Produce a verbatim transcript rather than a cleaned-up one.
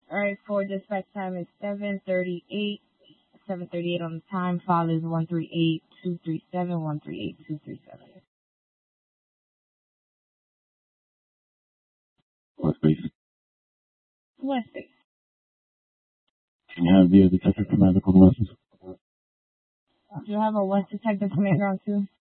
All right, for dispatch time is seven thirty-eight. seven thirty-eight on the time. File is one three eight two three seven, one three eight two three seven. West base. West base. Can you have the detective commander call the message? Do you have a West Detective Commander on two?